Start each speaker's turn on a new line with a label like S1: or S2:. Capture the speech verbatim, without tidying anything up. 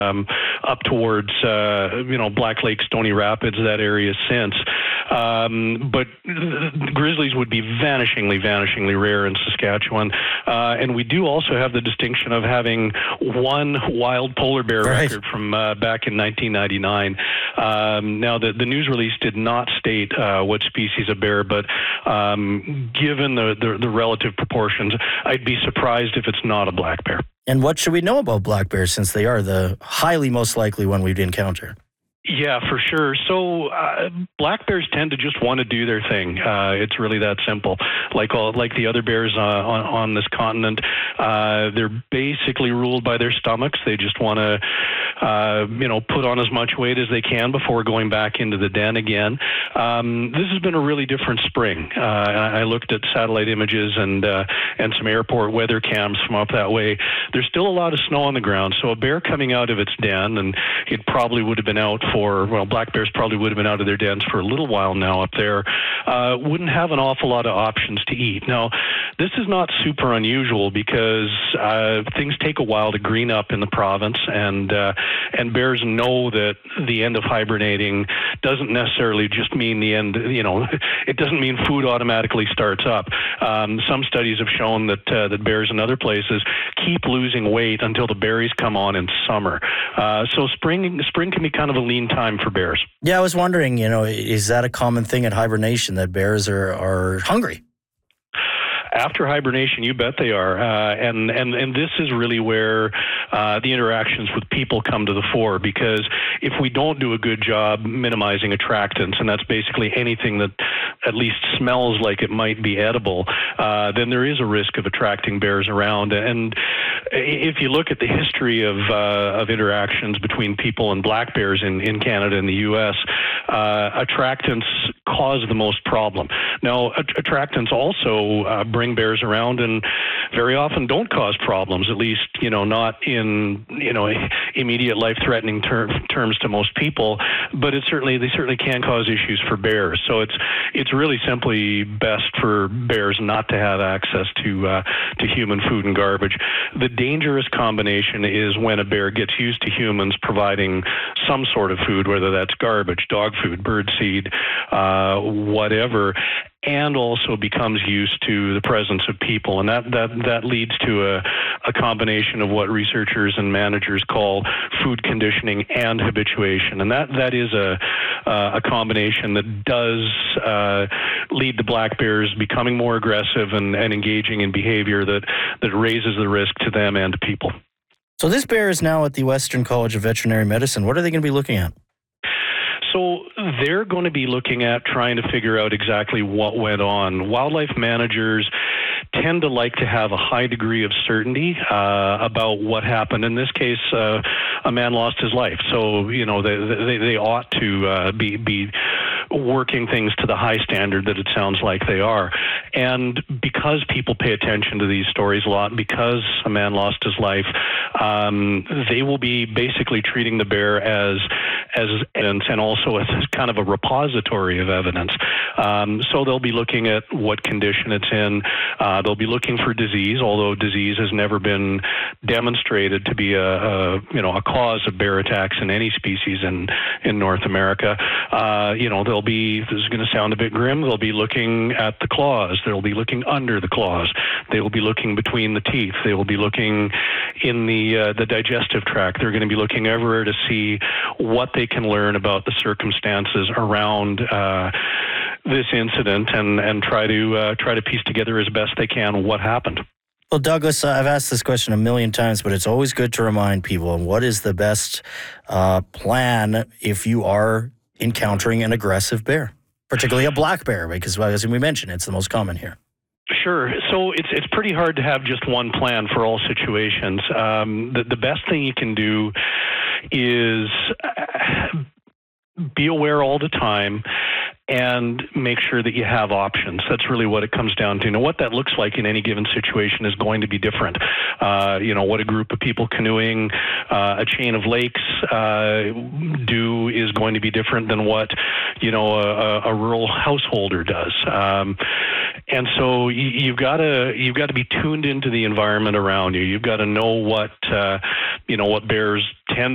S1: Um, up towards, uh, you know, Black Lake, Stony Rapids, that area since. Um, but grizzlies would be vanishingly, vanishingly rare in Saskatchewan. Uh, and we do also have the distinction of having one wild polar bear
S2: right.
S1: record from uh, back in nineteen ninety-nine. Um, now, the, the news release did not state uh, what species of bear, but um, given the, the, the relative proportions, I'd be surprised if it's not a black bear.
S2: And what should we know about black bears, since they are the highly most likely one we'd encounter?
S1: Yeah, for sure. So uh, black bears tend to just want to do their thing. Uh, it's really that simple. Like all, like the other bears uh, on, on this continent, uh, they're basically ruled by their stomachs. They just want to, uh, you know, put on as much weight as they can before going back into the den again. Um, this has been a really different spring. Uh, I looked at satellite images and uh, and some airport weather cams from up that way. There's still a lot of snow on the ground. So a bear coming out of its den, and it probably would have been out for, well, black bears probably would have been out of their dens for a little while now up there, uh, wouldn't have an awful lot of options to eat. Now, this is not super unusual because uh, things take a while to green up in the province, and uh, and bears know that the end of hibernating doesn't necessarily just mean the end, you know, it doesn't mean food automatically starts up. Um, some studies have shown that uh, that bears in other places keep losing weight until the berries come on in summer. Uh, so spring spring can be kind of a lean time for bears.
S2: Yeah, I was wondering, you know, is that a common thing at hibernation, that bears are, are hungry?
S1: After hibernation, you bet they are. Uh, and, and, and this is really where uh, the interactions with people come to the fore, because if we don't do a good job minimizing attractants, and that's basically anything that at least smells like it might be edible, uh, then there is a risk of attracting bears around. And if you look at the history of uh, of interactions between people and black bears in, in Canada and the U S, uh, attractants cause the most problem. Now, attractants also uh, bring bears around, and very often don't cause problems, at least, you know, not in, you know, immediate life-threatening ter- terms to most people, but it certainly, they certainly can cause issues for bears. So it's it's really simply best for bears not to have access to uh, to human food and garbage. The dangerous combination is when a bear gets used to humans providing some sort of food, whether that's garbage, dog food, bird seed, uh, whatever, and also becomes used to the presence of people. And that, that, that leads to a, a combination of what researchers and managers call food conditioning and habituation. And that, that is a, uh, a combination that does uh, lead to black bears becoming more aggressive and, and engaging in behavior that, that raises the risk to them and to people.
S2: So this bear is now at the Western College of Veterinary Medicine. What are they going to be looking at?
S1: So they're going to be looking at trying to figure out exactly what went on. Wildlife managers tend to like to have a high degree of certainty uh, about what happened. In this case, uh, a man lost his life. So, you know, they they, they ought to uh, be be working things to the high standard that it sounds like they are. And because people pay attention to these stories a lot, because a man lost his life, um, they will be basically treating the bear as as evidence, and also as kind of a repository of evidence. Um, so they'll be looking at what condition it's in. Uh, they'll be looking for disease, although disease has never been demonstrated to be a, a you know a cause of bear attacks in any species in in North America. Uh, you know they'll be, this is going to sound a bit grim, they'll be looking at the claws. They'll be looking under the claws. They will be looking between the teeth. They will be looking in the uh, the digestive tract. They're going to be looking everywhere to see what they can learn about the circumstances around uh, this incident, and and try to uh, try to piece together as best they can what happened.
S2: Well, Douglas, uh, I've asked this question a million times, but it's always good to remind people, what is the best uh, plan if you are encountering an aggressive bear, particularly a black bear, because as we mentioned, it's the most common here.
S1: Sure. So it's it's pretty hard to have just one plan for all situations. Um, the, the best thing you can do is be aware all the time and make sure that you have options. That's really what it comes down to. Now, what that looks like in any given situation is going to be different. Uh, you know, what a group of people canoeing uh, a chain of lakes uh, do is going to be different than what, you know, a, a rural householder does. Um, and so you, you've got to you've got to be tuned into the environment around you. You've got to know what uh, you know what bears tend